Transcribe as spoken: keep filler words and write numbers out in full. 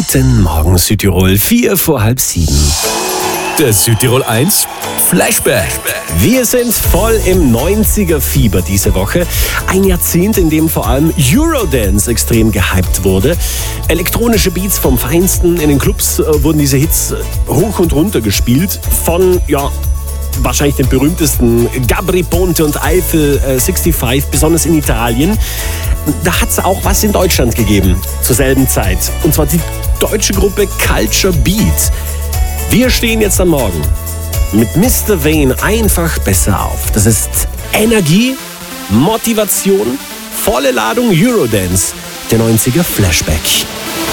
Guten Morgen Südtirol, vier vor halb sieben. Der Südtirol eins Flashback. Wir sind voll im neunziger-Fieber diese Woche. Ein Jahrzehnt, in dem vor allem Eurodance extrem gehypt wurde. Elektronische Beats vom Feinsten. In den Clubs äh, wurden diese Hits hoch und runter gespielt. Von, ja, wahrscheinlich den berühmtesten Gabry Ponte und Eiffel äh, fünfundsechzig, besonders in Italien. Da hat es auch was in Deutschland gegeben zur selben Zeit. Und zwar die deutsche Gruppe Culture Beat. Wir stehen jetzt am Morgen mit Mister Vane einfach besser auf. Das ist Energie, Motivation, volle Ladung Eurodance, der neunziger Flashback.